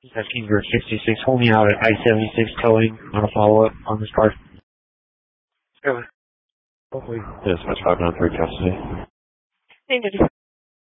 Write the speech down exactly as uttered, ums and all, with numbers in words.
That's Kingbird sixty-six, hold me out at I seventy-six towing on a follow-up on this car. Go ahead. Hopefully. Dispatch five nine three custody. Thank you.